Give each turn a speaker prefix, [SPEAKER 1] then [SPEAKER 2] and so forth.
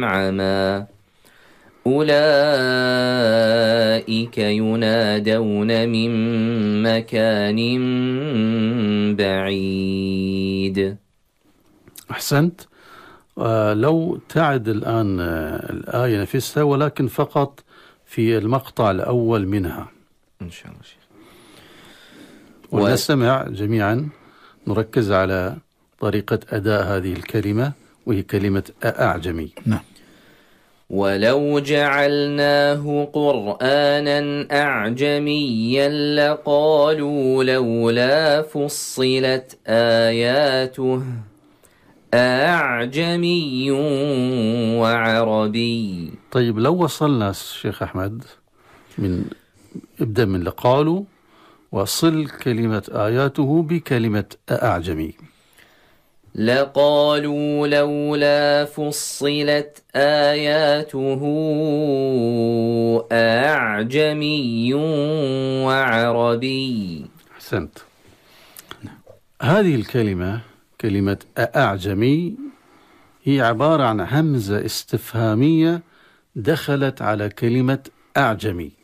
[SPEAKER 1] عما أولئك ينادون من مكان بعيد.
[SPEAKER 2] أحسنت. لو تعد الآن الآية نفسها ولكن فقط في المقطع الأول منها
[SPEAKER 1] إن شاء الله شيخ.
[SPEAKER 2] ونستمع جميعا، نركز على طريقة أداء هذه الكلمة وهي كلمة أعجمي.
[SPEAKER 3] نعم.
[SPEAKER 1] ولو جعلناه قرآنا أعجميا لقالوا لولا فصلت آياته أعجمي وعربي.
[SPEAKER 2] طيب لو وصلنا شيخ أحمد ابدأ من لقالوا وصل كلمة آياته بكلمة أعجمي.
[SPEAKER 1] لقالوا لولا فصلت آياته أعجمي وعربي.
[SPEAKER 2] أحسنت. هذه الكلمة كلمة أعجمي هي عبارة عن همزة استفهامية دخلت على كلمة أعجمي.